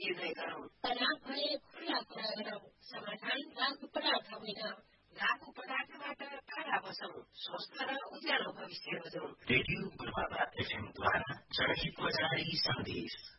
निर्णय गरौं। तनाव भए खुल्ला कुरा गरौं। समाधान लागू पदार्थ होइन। लागू पदार्थबाट टाढा बसौं। स्वस्थ र उज्यालो भविष्य खोजौं। रेडियो पूर्वाधार FM द्वारा जनहितको जारी सन्देश।